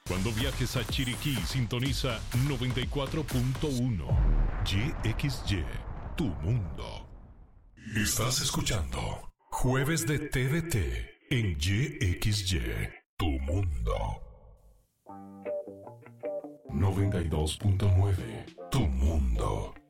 Cuando viajes a Chiriquí, sintoniza 94.1 YXY, tu mundo. Estás escuchando Jueves de TVT en YXY, tu mundo. 92.9, tu mundo.